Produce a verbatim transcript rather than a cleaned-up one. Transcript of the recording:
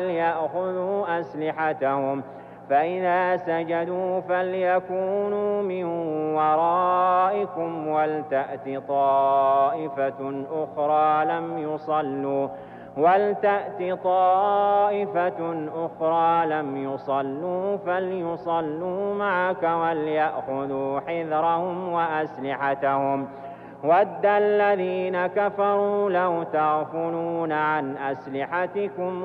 فليأخذوا أسلحتهم فإذا سجدوا فليكونوا من ورائكم ولتأت طائفة أخرى لم يصلوا ولتأت طائفة أخرى لم يصلوا فليصلوا معك وليأخذوا حذرهم وأسلحتهم وَدَّ الَّذِينَ كَفَرُوا لَوْ تَغْفُلُونَ عَنْ أَسْلِحَتِكُمْ